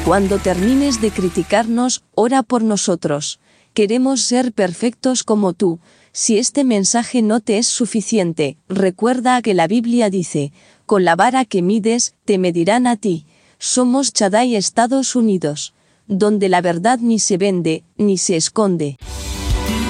Cuando termines de criticarnos, ora por nosotros. Queremos ser perfectos como tú. Si este mensaje no te es suficiente, recuerda que la Biblia dice, con la vara que mides, te medirán a ti. Somos Shaddai Estados Unidos, donde la verdad ni se vende, ni se esconde.